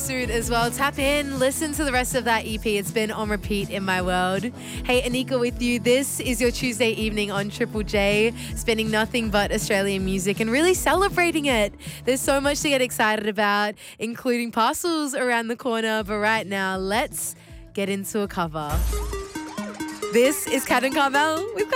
Suit as well. Tap in, listen to the rest of that EP. It's been on repeat in my world. Hey, Anika with you. This is your Tuesday evening on Triple J, spinning nothing but Australian music and really celebrating it. There's so much to get excited about, including parcels around the corner. But right now, let's get into a cover. This is Kat and Carmel with